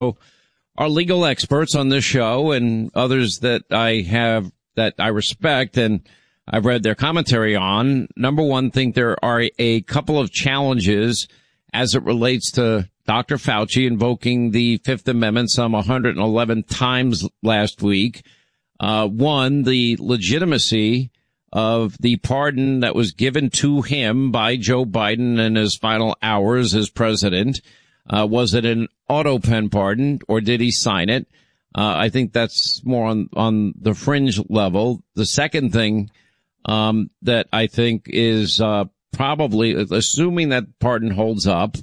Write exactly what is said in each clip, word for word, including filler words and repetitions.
are legal experts on this show and others that I have that I respect and I've read their commentary on. Number one, think there are a couple of challenges as it relates to Doctor Fauci invoking the Fifth Amendment some one hundred eleven times last week. Uh, one, the legitimacy of the pardon that was given to him by Joe Biden in his final hours as president. Uh, was it an auto pen pardon or did he sign it? Uh, I think that's more on, on the fringe level. The second thing, um, that I think is, uh, probably assuming that pardon holds up.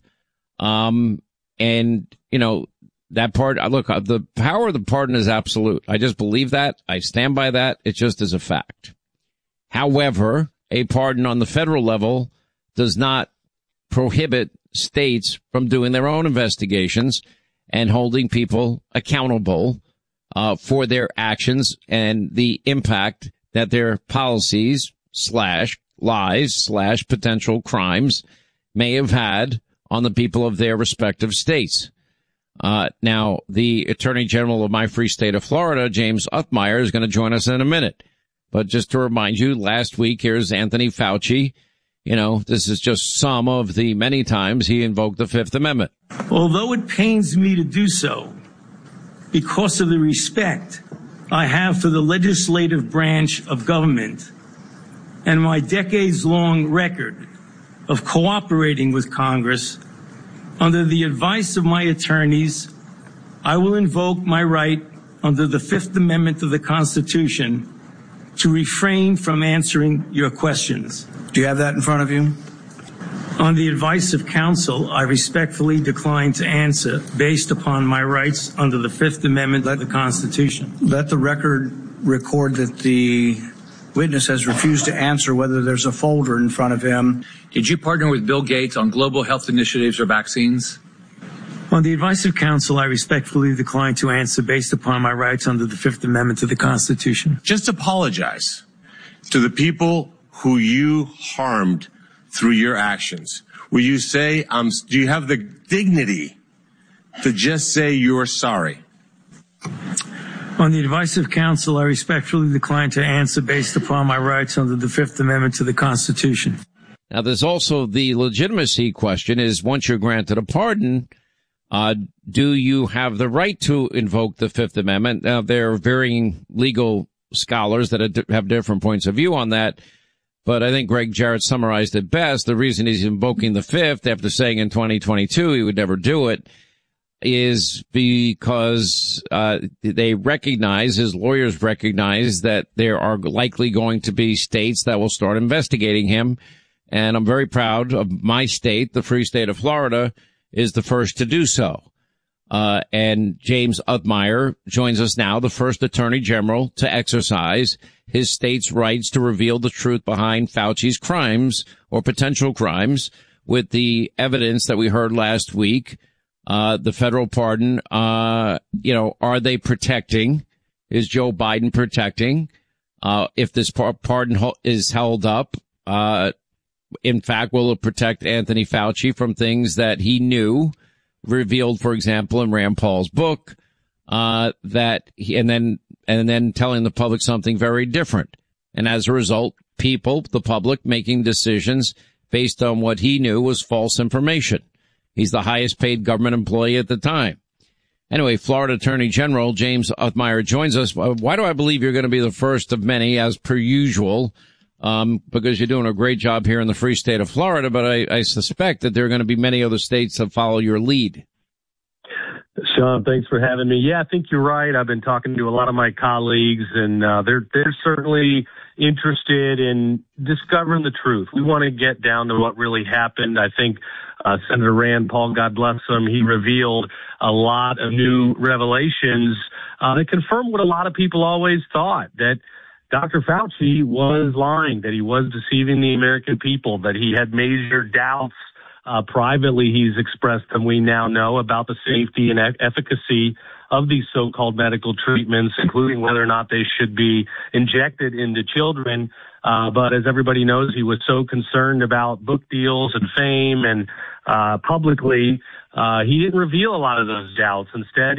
Um, and, you know, that part, look, the power of the pardon is absolute. I just believe that. I stand by that. It just is a fact. However, a pardon on the federal level does not prohibit states from doing their own investigations and holding people accountable uh, for their actions and the impact that their policies slash lies slash potential crimes may have had on the people of their respective states. Uh, now, the Attorney General of my free state of Florida, James Othmeier, is going to join us in a minute. But just to remind you, last week, here's Anthony Fauci. You know, this is just some of the many times he invoked the Fifth Amendment. Although it pains me to do so, because of the respect I have for the legislative branch of government and my decades-long record of cooperating with Congress, under the advice of my attorneys, I will invoke my right under the Fifth Amendment of the Constitution to refrain from answering your questions. Do you have that in front of you? On the advice of counsel, I respectfully decline to answer based upon my rights under the Fifth Amendment let, of the Constitution. Let the record record that the witness has refused to answer whether there's a folder in front of him. Did you partner with Bill Gates on global health initiatives or vaccines? On the advice of counsel, I respectfully decline to answer based upon my rights under the Fifth Amendment to the Constitution. Just apologize to the people who you harmed through your actions. Will you say, um, do you have the dignity to just say you're sorry? On the advice of counsel, I respectfully decline to answer based upon my rights under the Fifth Amendment to the Constitution. Now, there's also the legitimacy question is once you're granted a pardon, uh, do you have the right to invoke the Fifth Amendment? Now, there are varying legal scholars that have different points of view on that. But I think Greg Jarrett summarized it best. The reason he's invoking the Fifth after saying in twenty twenty-two he would never do it is because uh they recognize, his lawyers recognize, that there are likely going to be states that will start investigating him. And I'm very proud of my state. The free state of Florida is the first to do so. Uh and James Othmeier joins us now, the first Attorney General to exercise his state's rights to reveal the truth behind Fauci's crimes or potential crimes with the evidence that we heard last week. Uh, the federal pardon, uh, you know, are they protecting? Is Joe Biden protecting? Uh, if this par- pardon ho- is held up, uh, in fact, will it protect Anthony Fauci from things that he knew, revealed, for example, in Rand Paul's book, uh, that he, and then, and then telling the public something very different. And as a result, people, the public, making decisions based on what he knew was false information. He's the highest paid government employee at the time. Anyway, Florida Attorney General James Othmeier joins us. Why do I believe you're going to be the first of many, as per usual? Um, because you're doing a great job here in the free state of Florida, but I, I suspect that there are going to be many other states that follow your lead. Sean, thanks for having me. Yeah, I think you're right. I've been talking to a lot of my colleagues, and uh, they're they're certainly interested in discovering the truth. We want to get down to what really happened. I think uh, Senator Rand Paul, God bless him, he revealed a lot of new revelations uh, that confirm what a lot of people always thought, that Doctor Fauci was lying, that he was deceiving the American people, that he had major doubts Uh, privately, he's expressed, and we now know, about the safety and e- efficacy of these so-called medical treatments, including whether or not they should be injected into children. Uh, but as everybody knows, he was so concerned about book deals and fame and uh, publicly, uh, he didn't reveal a lot of those doubts. Instead,